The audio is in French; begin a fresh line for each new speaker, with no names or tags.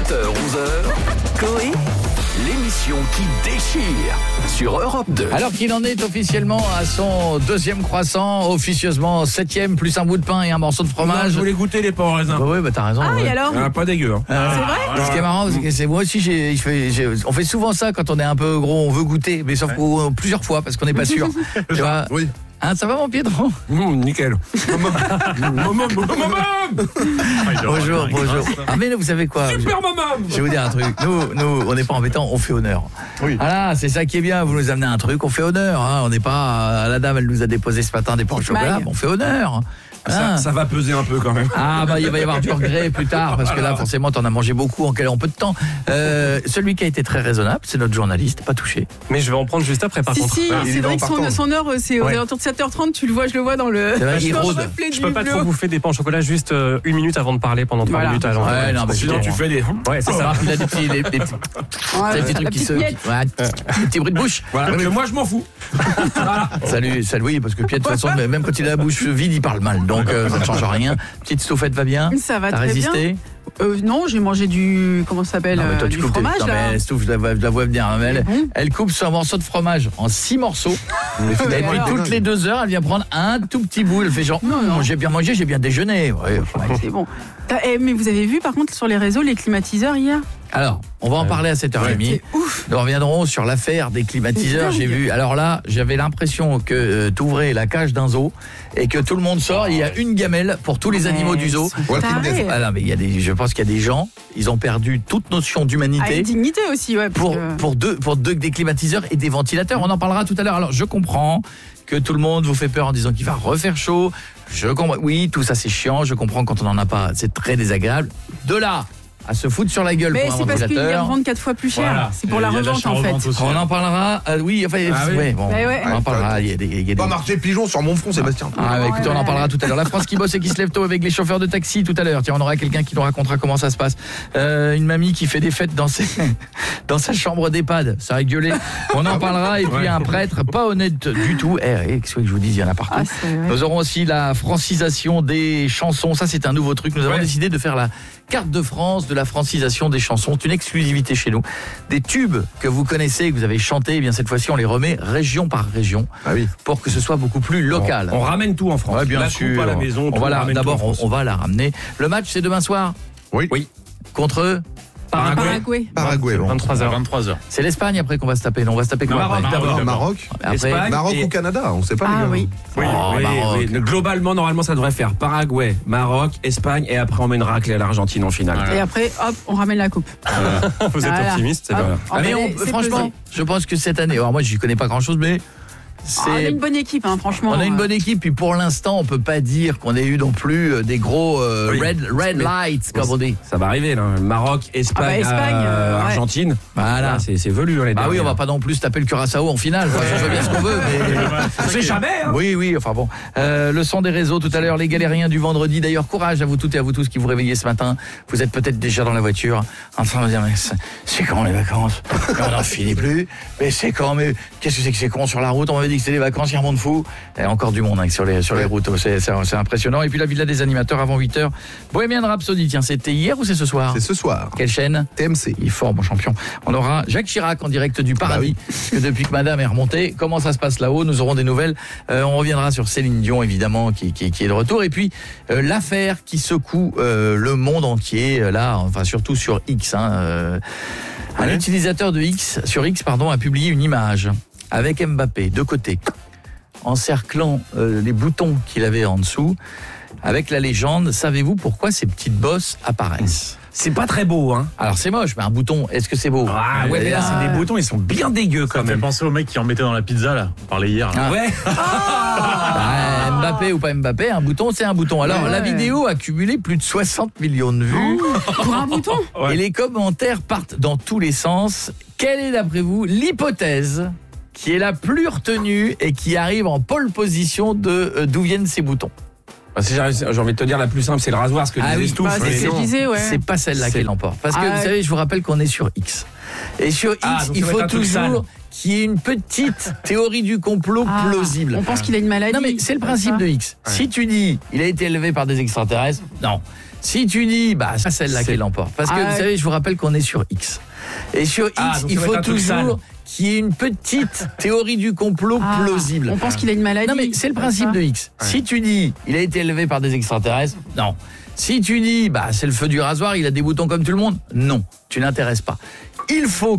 7h, 11h, Coé, l'émission qui déchire sur Europe 2.
Alors qu'il en est officiellement à son deuxième croissant, officieusement 7e, plus un bout de pain et un morceau de fromage.
Je voulais goûter les pains au raisin.
Oui, bah t'as raison.
Ah,
ouais.
et alors
Pas dégueu. Hein.
C'est vrai?
Ce qui est marrant, c'est que c'est moi aussi, on fait souvent ça quand on est un peu gros, on veut goûter, mais sauf que plusieurs fois parce qu'on n'est pas sûr. Tu vois.
Oui.
Hein, ça va mon Pietro?
Nickel. Maman.
Bonjour. Ah mais vous savez quoi?
Super maman.
Je vais vous dire un truc. Nous, on n'est pas embêtants, on fait honneur.
Oui.
Voilà, c'est ça qui est bien. Vous nous amenez un truc, on fait honneur. Hein. On n'est pas. La dame, elle nous a déposé ce matin des pains au chocolat, on fait honneur. Hein.
Ça va peser un peu quand même.
Ah bah il va y avoir du regret plus tard parce que là forcément t'en as mangé beaucoup en peu de temps. Celui qui a été très raisonnable, c'est notre journaliste, pas touché.
Mais je vais en prendre juste après par contre.
Si, c'est vrai que son heure, c'est aux alentours de 7h30, tu le vois, je le vois dans le...
C'est vrai, il rôde.
Je peux pas trop bouffer des pains au chocolat juste une minute avant de parler pendant 3 minutes à l'antenne.
Ouais, non, bah,
Sinon tu fais des...
Ouais, c'est ça.
Il a des petits trucs qui se... Ouais, des petits bruits de bouche.
Voilà, donc moi je m'en fous.
Salut, oui, parce que Pierre, de toute façon, même quand il a la bouche vide, il parle mal. Donc ça ne change rien. Petite Stouffette va bien?
Ça va
T'as
très
résisté?
bien. Non, j'ai mangé du... Comment ça s'appelle?
Non, mais toi, tu
du
coupes
fromage,
non,
là.
mais Stouff, je la vois venir. Hein, mais elle coupe son morceau de fromage en 6 morceaux. Et puis toutes les 2 heures, elle vient prendre un tout petit bout. Elle fait genre, j'ai bien mangé, j'ai bien déjeuné. Ouais,
c'est bon. Mais vous avez vu, par contre, sur les réseaux, les climatiseurs hier?
Alors, on va en parler à 7h30.
C'est ouf.
Nous reviendrons sur l'affaire des climatiseurs. J'ai vu. Alors là, j'avais l'impression que t'ouvrais la cage d'un zoo et que tout le monde sort. Il y a une gamelle pour tous les animaux du zoo. Ah non, mais je pense qu'il y a des gens, ils ont perdu toute notion d'humanité.
Dignité aussi, ouais.
Pour des climatiseurs et des ventilateurs. On en parlera tout à l'heure. Alors, je comprends que tout le monde vous fait peur en disant qu'il va refaire chaud. Je comprends. Oui, tout ça c'est chiant. Je comprends quand on n'en a pas. C'est très désagréable. De là à se foutre sur la gueule
mais
pour un
c'est parce qu'ils les
ventilateur.
revendent 4 fois plus cher.
Voilà.
C'est pour la revente en fait.
On en parlera. Oui, enfin, on en parlera. Il y a des...
Pas marcher pigeon sur mon front, Sébastien.
Écoutez, on en parlera tout à l'heure. La France qui bosse et qui se lève tôt avec les chauffeurs de taxi tout à l'heure. Tiens, on aura quelqu'un qui nous racontera comment ça se passe. Une mamie qui fait des fêtes dans sa chambre d'EHPAD. Ça a gueulé. On en parlera. Et puis un prêtre pas honnête du tout. Qu'est-ce que je vous dis, il y en a partout. Nous aurons aussi la francisation des chansons. Ça, c'est un nouveau truc. Nous avons décidé de faire la carte de France de la francisation des chansons. C'est une exclusivité chez nous. Des tubes que vous connaissez, que vous avez chantés, eh bien cette fois-ci on les remet région par région pour que ce soit beaucoup plus local.
On ramène tout en France.
Ouais, bien
la
sûr.
coupe à la maison.
D'abord on va la ramener. Le match c'est demain soir.
Oui.
Contre
Paraguay.
23h.
C'est l'Espagne après qu'on va se taper. Non, on va se taper quoi
Maroc
après
d'abord.
Maroc.
Après,
Maroc ou Canada, on sait pas les gars.
Oui.
Maroc.
Globalement, normalement, ça devrait faire Paraguay, Maroc, Espagne, et après on met une raclée à l'Argentine en finale.
Et après, hop, on ramène la coupe.
Vous êtes optimiste, c'est bien.
Mais franchement, je pense que cette année, alors moi je connais pas grand-chose, mais
on a une bonne équipe, hein, franchement.
On a une bonne équipe, puis pour l'instant, on peut pas dire qu'on ait eu non plus des gros red lights, comme on dit.
Ça va arriver, là. Maroc, Espagne, Argentine.
Voilà,
c'est velu.
Bah oui, on va pas non plus taper le Curaçao en finale. Enfin, on fait bien ce qu'on veut, mais
on sait jamais. Hein.
Oui, enfin bon. Le son des réseaux tout à l'heure, les galériens du vendredi. D'ailleurs, courage à vous toutes et à vous tous qui vous réveillez ce matin. Vous êtes peut-être déjà dans la voiture, en train de dire mais c'est quand les vacances? Mais on n'en finit plus. Mais c'est quand? Mais qu'est-ce que c'est que c'est con sur la route? On m'avait dit que c'était les vacances, il y a un monde fou. Il y a encore du monde sur les routes, c'est impressionnant. Et puis la villa des animateurs avant 8h. Bohemian Rhapsody, tiens, c'était hier ou c'est ce soir?
C'est ce soir.
Quelle chaîne?
TMC.
Il est fort, mon champion. On aura Jacques Chirac en direct du paradis. Parce que depuis que madame est remontée, comment ça se passe là-haut? Nous aurons des nouvelles. On reviendra sur Céline Dion, évidemment, qui est de retour. Et puis, l'affaire qui secoue le monde entier, là, enfin, surtout sur X. Un utilisateur de X, sur X, a publié une image avec Mbappé de côté, encerclant les boutons qu'il avait en dessous, avec la légende « Savez-vous pourquoi ces petites bosses apparaissent ?»
C'est pas très beau, hein.
Alors c'est moche, mais un bouton, est-ce que c'est beau?
Ah ouais, mais là c'est des boutons, ils sont bien dégueux quand
Ça me fait
même.
penser au mec qui en mettait dans la pizza là, on parlait hier. Là.
Ouais.
Mbappé ou pas Mbappé, un bouton c'est un bouton. Alors la vidéo a cumulé plus de 60 millions de vues.
Pour un bouton.
Et les commentaires partent dans tous les sens. Quelle est d'après vous l'hypothèse qui est la plus retenue et qui arrive en pole position d'où viennent ces boutons?
J'ai envie de te dire, la plus simple, c'est le rasoir, ce que disait Stouff.
C'est ce que je disais, ouais.
C'est pas celle-là qui l'emporte. Parce que vous savez, je vous rappelle qu'on est sur X. Et sur X, il faut toujours qu'il y ait une petite théorie du complot plausible.
On pense qu'il a une maladie.
Non mais c'est le principe de X. Si tu dis, il a été élevé par des extraterrestres, non. Si tu dis, c'est celle-là qui l'emporte. Parce que vous savez, je vous rappelle qu'on est sur X. Et sur X,
donc
il
ça va
faut
être un truc sale.
toujours qu'il y ait une petite théorie du complot plausible.
On pense qu'il a une maladie.
Non mais c'est le principe de X. Si tu dis, il a été élevé par des extraterrestres, non. Si tu dis, c'est le feu du rasoir, il a des boutons comme tout le monde, non. Tu n'intéresses pas. Il faut